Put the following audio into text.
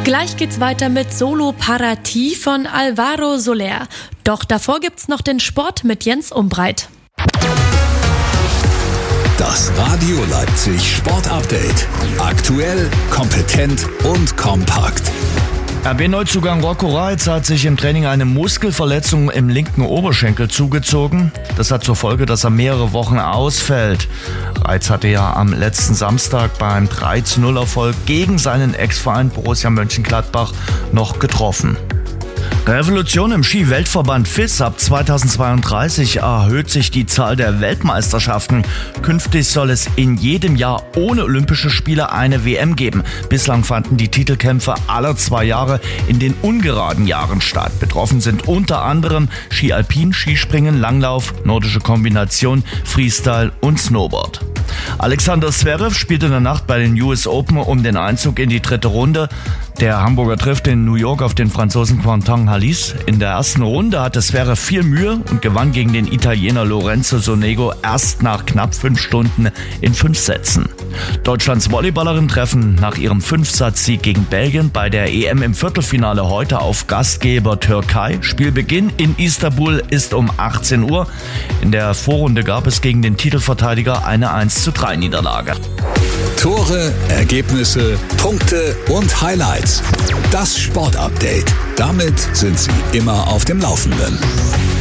Gleich geht's weiter mit Solo Parati von Alvaro Soler. Doch davor gibt's noch den Sport mit Jens Umbreit. Das Radio Leipzig Sportupdate. Aktuell, kompetent und kompakt. RB-Neuzugang Rocco Reitz hat sich im Training eine Muskelverletzung im linken Oberschenkel zugezogen. Das hat zur Folge, dass er mehrere Wochen ausfällt. Reitz hatte ja am letzten Samstag beim 3-0-Erfolg gegen seinen Ex-Verein Borussia Mönchengladbach noch getroffen. Revolution im Ski-Weltverband FIS. Ab 2032 erhöht sich die Zahl der Weltmeisterschaften. Künftig soll es in jedem Jahr ohne Olympische Spiele eine WM geben. Bislang fanden die Titelkämpfe alle 2 Jahre in den ungeraden Jahren statt. Betroffen sind unter anderem Ski Alpin, Skispringen, Langlauf, nordische Kombination, Freestyle und Snowboard. Alexander Zverev spielt in der Nacht bei den US Open um den Einzug in die 3. Runde. Der Hamburger trifft in New York auf den Franzosen Quentin Halys. In der ersten Runde hatte Zverev viel Mühe und gewann gegen den Italiener Lorenzo Sonego erst nach knapp 5 Stunden in 5 Sätzen. Deutschlands Volleyballerinnen treffen nach ihrem 5-Satz-Sieg gegen Belgien bei der EM im Viertelfinale heute auf Gastgeber Türkei. Spielbeginn in Istanbul ist um 18 Uhr. In der Vorrunde gab es gegen den Titelverteidiger eine 1:3 Niederlage. Tore, Ergebnisse, Punkte und Highlights. Das Sportupdate. Damit sind Sie immer auf dem Laufenden.